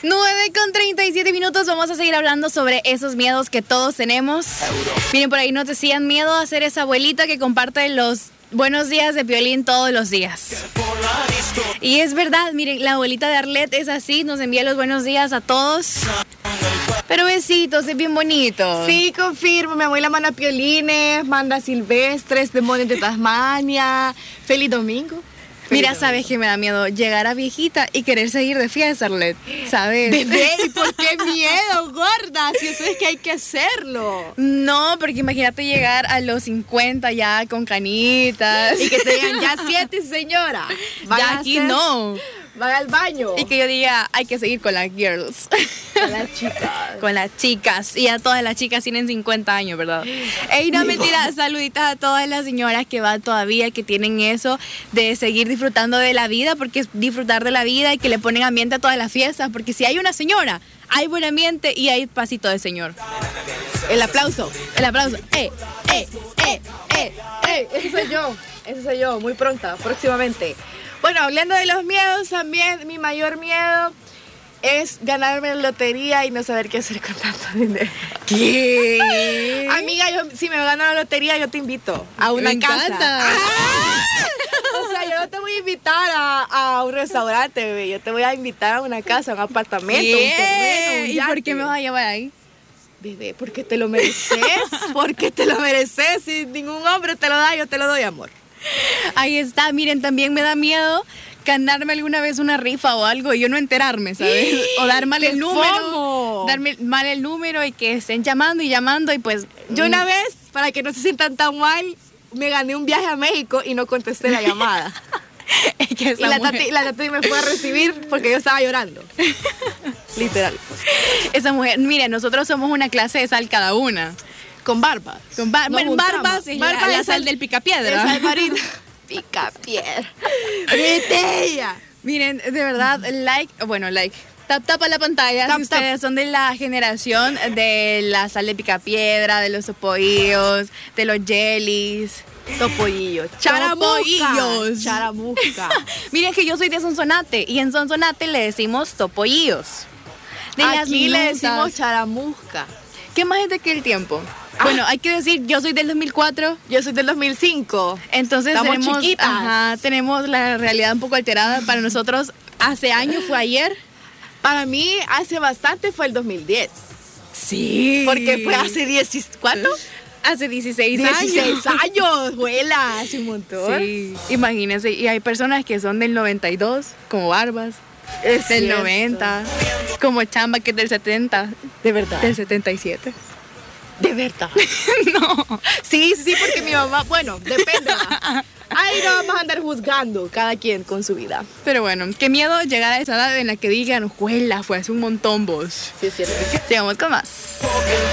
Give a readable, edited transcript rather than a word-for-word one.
9:37, vamos a seguir hablando sobre esos miedos que todos tenemos. Miren, por ahí nos decían miedo a ser esa abuelita que comparte los buenos días de Piolín todos los días. Y es verdad, miren, la abuelita de Arlet es así, nos envía los buenos días a todos. Pero besitos, es bien bonito. Sí, confirmo, mi abuela manda piolines, manda silvestres, demonios de Tasmania. Feliz domingo. Mira, ¿sabes qué me da miedo? Llegar a viejita y querer seguir de fiesta, Arlet, ¿sabes? Bebé, ¿y por qué miedo, gorda? Si eso es que hay que hacerlo. No, porque imagínate llegar a los 50 ya con canitas. Y que te digan, ya 7, señora. Ya aquí no. Van al baño. Y que yo diga, hay que seguir con las girls. Con las chicas. Con las chicas. Y a todas las chicas tienen 50 años, ¿verdad? Ey, no, mentira. Saluditas a todas las señoras que van todavía, que tienen eso de seguir disfrutando de la vida, porque es disfrutar de la vida y que le ponen ambiente a todas las fiestas. Porque si hay una señora, hay buen ambiente y hay pasito de señor. El aplauso. El aplauso. Ese soy yo, muy pronta, próximamente. Bueno, hablando de los miedos también, mi mayor miedo es ganarme la lotería y no saber qué hacer con tanto dinero. ¿Qué? Amiga, si me gano la lotería, yo te invito a una casa. Encanta. O sea, yo no te voy a invitar a un restaurante, bebé. Yo te voy a invitar a una casa, a un apartamento, un terreno, un ¿Y yate. por qué me vas a llevar ahí? Bebé, porque te lo mereces. Porque te lo mereces. Si ningún hombre te lo da, yo te lo doy, amor. Ahí está, miren, también me da miedo ganarme alguna vez una rifa o algo y yo no enterarme, ¿sabes? O dar mal el número, darme mal el número y que estén llamando y pues... Yo una vez, para que no se sientan tan mal, me gané un viaje a México y no contesté la llamada. Es que y la tati me fue a recibir porque yo estaba llorando. Literal. Esa mujer, mire, nosotros somos una clase de sal cada una. Con barba. Bueno, barbas es la sal del picapiedra. Sal marina. Picapiedra. ¡Botella! Miren, de verdad, tapa la pantalla si ustedes son de la generación de la sal de picapiedra, de los topoillos, de los jellies. Topollillo. Charamusca. Miren que yo soy de Sonsonate y en Sonsonate le decimos topollillos. Aquí le decimos charamusca. ¿Qué más es de aquel tiempo? Bueno, hay que decir, yo soy del 2004. Yo soy del 2005. Entonces estamos chiquitas. Tenemos la realidad un poco alterada. Para nosotros, hace años fue ayer. Para mí, hace bastante fue el 2010. Sí. Porque fue hace 10... ¿Cuánto? Hace 16 años. 16 años, abuela, hace un montón. Sí, imagínense. Y hay personas que son del 92, como Barbas. Es del cierto. 90, como Chamba, que es del 70. ¿De verdad? Del 77. ¿De verdad? No. Sí, porque mi mamá, bueno, depende. Ahí no vamos a andar juzgando, cada quien con su vida. Pero bueno, qué miedo llegar a esa edad en la que digan, juela, fue hace un montón vos. Sí, es cierto. Sigamos con más.